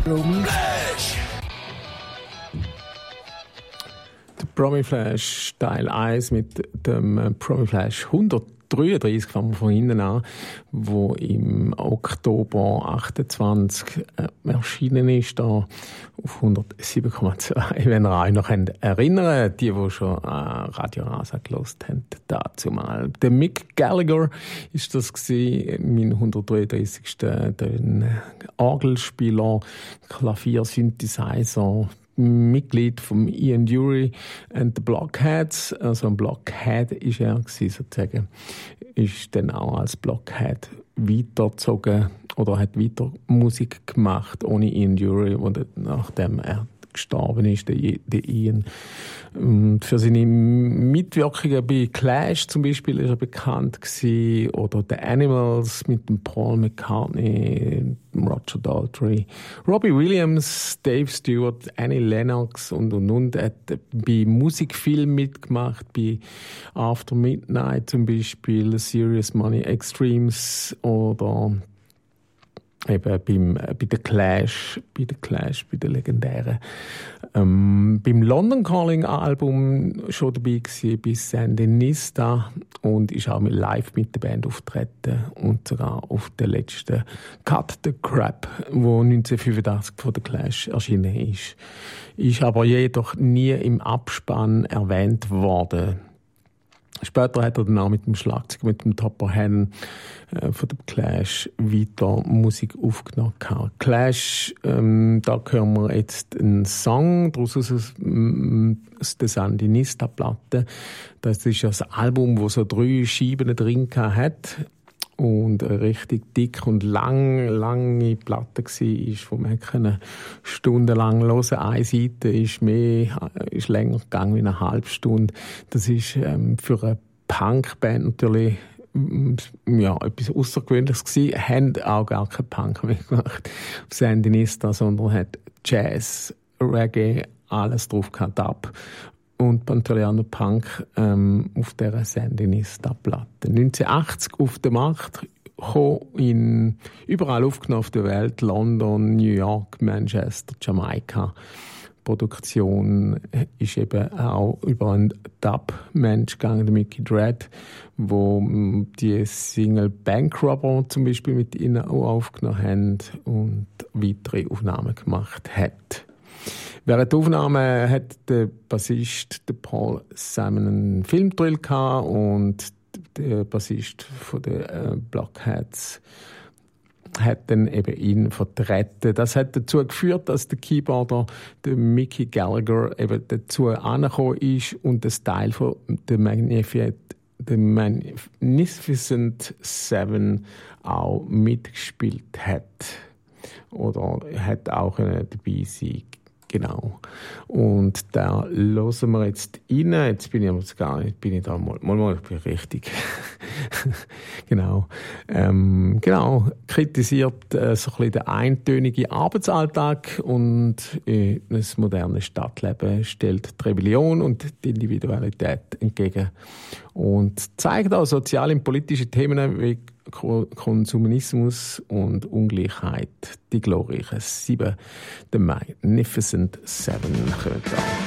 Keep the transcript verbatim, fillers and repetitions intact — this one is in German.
Promiflash. Der Promiflash Teil eins mit dem Promiflash hundertdreiunddreißig, fangen wir von hinten an, wo im Oktober achtundzwanzig äh, erschienen ist, da auf hundertsieben Komma zwei. Wenn ihr euch noch erinnern, die, die schon äh, Radio Rasa gehört haben, dazu mal. Der Mick Gallagher ist das gewesen, mein hundertdreiunddreißigster Orgelspieler, Klavier-Synthesizer, Mitglied vom Ian Dury and the Blockheads. Also ein Blockhead ist er gewesen, sozusagen. Ist dann auch als Blockhead weitergezogen oder hat weiter Musik gemacht ohne Ian Dury, nachdem er gestorben ist, der, der Ian. Und für seine Mitwirkungen bei Clash zum Beispiel ist er bekannt gewesen, oder The Animals mit dem Paul McCartney, Roger Daltrey, Robbie Williams, Dave Stewart, Annie Lennox und und und. Er hat bei Musikfilmen mitgemacht, bei After Midnight zum Beispiel, Serious Money Extremes oder eben beim, bei der Clash, bei der Clash, bei der legendären. Ähm, beim London Calling Album schon dabei gewesen, bei Sandinista, und ist auch live mit der Band auftreten und sogar auf der letzten Cut the Crap, wo neunzehnhundertfünfundachtzig von der Clash erschienen ist. Ist aber jedoch nie im Abspann erwähnt worden. Später hat er dann auch mit dem Schlagzeug, mit dem Topper Hen äh, von dem Clash weiter Musik aufgenommen. Clash, ähm, da hören wir jetzt einen Song daraus aus, aus, aus der Sandinista-Platte. Das ist das Album, das so drei Scheiben drin hat und eine richtig dick und lang, lange Platte war, wo man können stundenlang hören. Eine Seite ist mehr, ist länger gegangen wie eine halbe Stunde. Das ist ähm, für eine Punkband natürlich ja, etwas Außergewöhnliches gewesen. Haben auch gar keinen Punk mehr gemacht auf Sandinista, sondern hat Jazz, Reggae, alles drauf gehabt, ab. Und Pantaleano Punk ähm, auf dieser Sandinista-Platte. neunzehnhundertachtzig auf den Markt gekommen, in, überall aufgenommen auf der Welt, London, New York, Manchester, Jamaika. Die Produktion ist eben auch über einen Dub-Mensch gegangen, der Mickey Dredd, wo die Single Bankrobber zum Beispiel mit ihnen auch aufgenommen haben und weitere Aufnahmen gemacht hat. Während der Aufnahme hat der Bassist, der Paul Simon, einen Filmdrill gehabt und der Bassist von den äh, Blockheads hat dann eben ihn vertreten. Das hat dazu geführt, dass der Keyboarder, der Mickey Gallagher, eben dazu angekommen ist und das Teil von der Magnificent, der Magnificent Seven auch mitgespielt hat. Oder hat auch dabei sein. Genau. Und da hören wir jetzt rein. Jetzt bin ich aber gar nicht, bin ich da mal, mal, mal, ich bin richtig. Genau. Ähm, genau. Kritisiert äh, so ein bisschen den eintönigen Arbeitsalltag und äh, das moderne Stadtleben stellt die Rebellion und die Individualität entgegen. Und zeigt auch soziale und politische Themen wie Konsumismus und Ungleichheit, die glorreichen Sieben, The Magnificent Seven, kommen da.